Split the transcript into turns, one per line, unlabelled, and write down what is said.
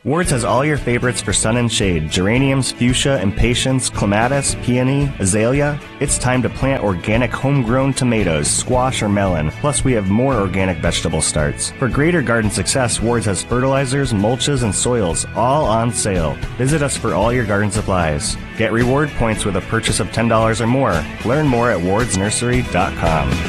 Ward's has all your favorites for sun and shade. Geraniums, fuchsia, impatiens, clematis, peony, azalea. It's time to plant organic homegrown tomatoes, squash, or melon. Plus, we have more organic vegetable starts. For greater garden success, Ward's has fertilizers, mulches, and soils, all on sale. Visit us for all your garden supplies. Get reward points with a purchase of $10 or more. Learn more at wardsnursery.com.